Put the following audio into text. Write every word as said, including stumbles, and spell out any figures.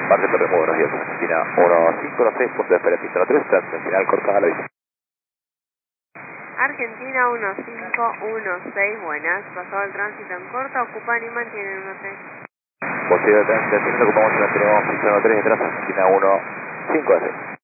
Parte Torremolinos, buenos días, Argentina uno cinco uno seis, punto de espera, pista tres, transmisión final cortada a la vista. Argentina uno cinco uno seis, buenas, pasado el tránsito en corta, ocupan y mantienen uno tres. Posible de tránsito, ocupamos y mantenemos pista uno tres detrás, Argentina uno cinco seis.